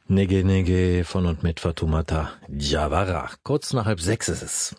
Nege Nege von und mit Fatoumata Diawara. Kurz nach 5:30 ist es.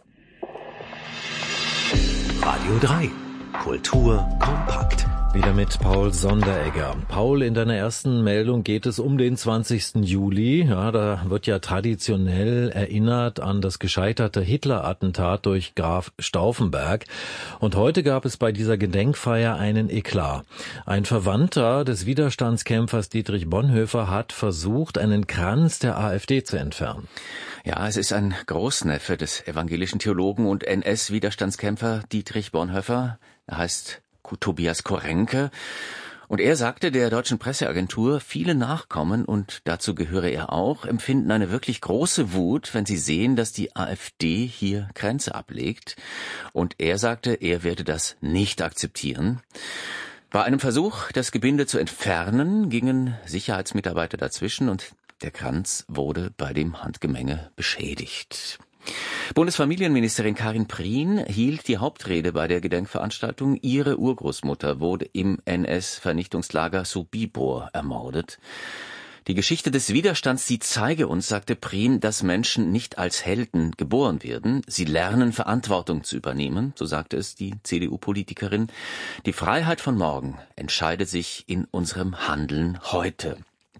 Radio 3. Kultur kompakt. Wieder mit Paul Sonderegger. Paul, in deiner ersten Meldung geht es um den 20. Juli. Ja, da wird ja traditionell erinnert an das gescheiterte Hitler-Attentat durch Graf Stauffenberg. Und heute gab es bei dieser Gedenkfeier einen Eklat. Ein Verwandter des Widerstandskämpfers Dietrich Bonhoeffer hat versucht, einen Kranz der AfD zu entfernen. Ja, es ist ein Großneffe des evangelischen Theologen und NS-Widerstandskämpfer Dietrich Bonhoeffer. Er heißt Tobias Korenke. Und er sagte der deutschen Presseagentur, viele Nachkommen, und dazu gehöre er auch, empfinden eine wirklich große Wut, wenn sie sehen, dass die AfD hier Kränze ablegt. Und er sagte, er werde das nicht akzeptieren. Bei einem Versuch, das Gebinde zu entfernen, gingen Sicherheitsmitarbeiter dazwischen und der Kranz wurde bei dem Handgemenge beschädigt. Bundesfamilienministerin Karin Prien hielt die Hauptrede bei der Gedenkveranstaltung. Ihre Urgroßmutter wurde im NS-Vernichtungslager Sobibor ermordet. Die Geschichte des Widerstands, die zeige uns, sagte Prien, dass Menschen nicht als Helden geboren werden. Sie lernen, Verantwortung zu übernehmen, so sagte es die CDU-Politikerin. Die Freiheit von morgen entscheidet sich in unserem Handeln heute.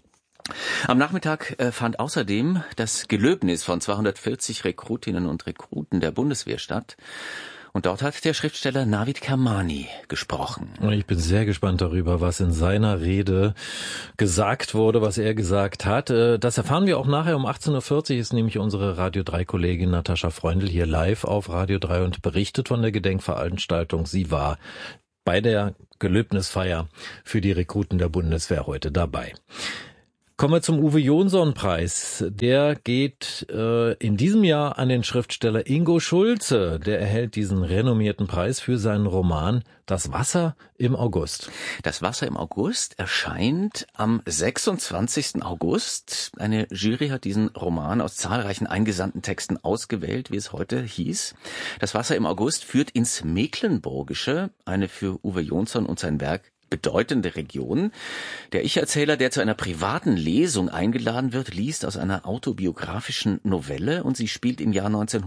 Am Nachmittag fand außerdem das Gelöbnis von 240 Rekrutinnen und Rekruten der Bundeswehr statt. Und dort hat der Schriftsteller Navid Kermani gesprochen. Und ich bin sehr gespannt darüber, was in seiner Rede gesagt wurde, was er gesagt hat. Das erfahren wir auch nachher um 18:40 Uhr, ist nämlich unsere Radio 3-Kollegin Natascha Freundl hier live auf Radio 3 und berichtet von der Gedenkveranstaltung. Sie war bei der Gelöbnisfeier für die Rekruten der Bundeswehr heute dabei. Kommen wir zum Uwe-Jonsson-Preis. Der geht in diesem Jahr an den Schriftsteller Ingo Schulze. Der erhält diesen renommierten Preis für seinen Roman Das Wasser im August. Das Wasser im August erscheint am 26. August. Eine Jury hat diesen Roman aus zahlreichen eingesandten Texten ausgewählt, wie es heute hieß. Das Wasser im August führt ins Mecklenburgische, eine für Uwe Jonsson und sein Werk bedeutende Region. Der Ich-Erzähler, der zu einer privaten Lesung eingeladen wird, liest aus einer autobiografischen Novelle und sie spielt im Jahr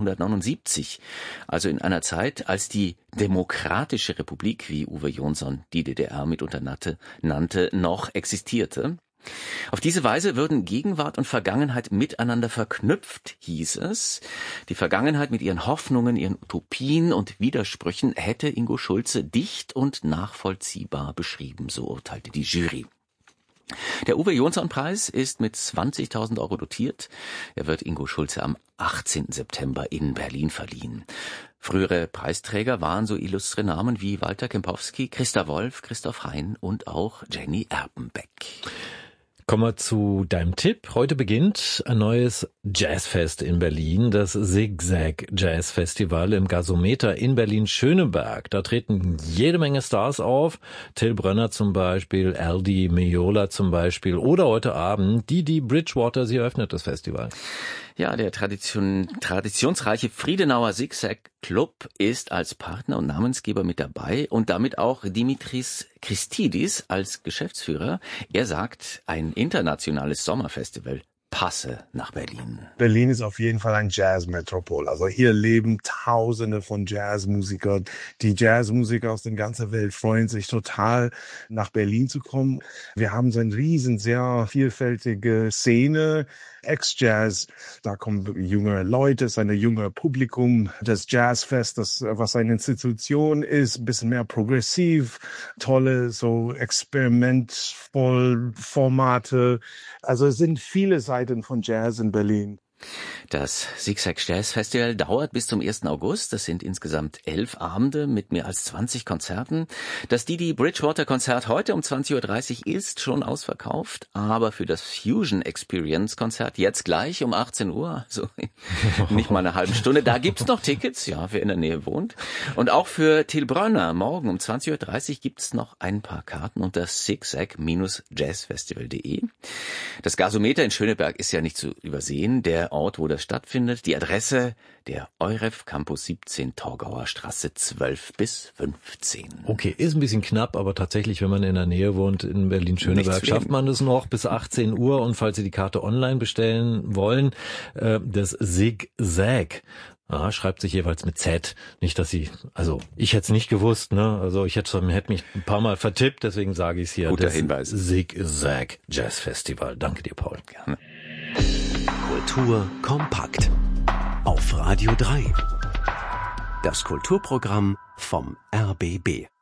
1979, also in einer Zeit, als die Demokratische Republik, wie Uwe Jonsson die DDR mitunter nannte, noch existierte. Auf diese Weise würden Gegenwart und Vergangenheit miteinander verknüpft, hieß es. Die Vergangenheit mit ihren Hoffnungen, ihren Utopien und Widersprüchen hätte Ingo Schulze dicht und nachvollziehbar beschrieben, so urteilte die Jury. Der Uwe-Jonsson-Preis ist mit 20.000 Euro dotiert. Er wird Ingo Schulze am 18. September in Berlin verliehen. Frühere Preisträger waren so illustre Namen wie Walter Kempowski, Christa Wolf, Christoph Hein und auch Jenny Erpenbeck. Kommen wir zu deinem Tipp. Heute beginnt ein neues Jazzfest in Berlin, das Zigzag Jazz Festival im Gasometer in Berlin-Schöneberg. Da treten jede Menge Stars auf. Till Brönner zum Beispiel, Aldi Meola zum Beispiel oder heute Abend Didi Bridgewater. Sie eröffnet das Festival. Ja, der traditionsreiche Friedenauer Zigzag Club ist als Partner und Namensgeber mit dabei und damit auch Dimitris Christidis als Geschäftsführer. Er sagt, ein internationales Sommerfestival passe nach Berlin. Berlin ist auf jeden Fall ein Jazzmetropol. Also hier leben Tausende von Jazzmusikern. Die Jazzmusiker aus der ganzen Welt freuen sich total, nach Berlin zu kommen. Wir haben so eine riesen, sehr vielfältige Szene. Ex-Jazz, da kommen jüngere Leute, es ist ein jüngeres Publikum. Das Jazzfest, das was eine Institution ist, ein bisschen mehr progressiv, tolle so experimentvoll Formate. Also es sind viele Seiten von Jazz in Berlin. Das Zigzag Jazz Festival dauert bis zum 1. August. Das sind insgesamt 11 Abende mit mehr als 20 Konzerten. Das Didi Bridgewater Konzert heute um 20:30 Uhr ist schon ausverkauft, aber für das Fusion Experience Konzert jetzt gleich um 18 Uhr, also nicht mal eine halbe Stunde, da gibt's noch Tickets, ja, wer in der Nähe wohnt. Und auch für Till Brönner morgen um 20:30 Uhr gibt's noch ein paar Karten unter zigzag-jazzfestival.de. Das Gasometer in Schöneberg ist ja nicht zu übersehen. Der Ort, wo das stattfindet. Die Adresse der EUREF Campus 17, Torgauer Straße 12 bis 15. Okay, ist ein bisschen knapp, aber tatsächlich, wenn man in der Nähe wohnt, in Berlin-Schöneberg, schafft man das noch bis 18 Uhr. Und falls Sie die Karte online bestellen wollen, das Zigzag. Schreibt sich jeweils mit Z. Nicht, dass Sie, also ich hätte es nicht gewusst, ne? Also ich hätte mich ein paar Mal vertippt, deswegen sage ich es hier. Guter Hinweis. Zigzag Jazz Festival. Danke dir, Paul. Gerne. Kultur kompakt. Auf Radio 3. Das Kulturprogramm vom RBB.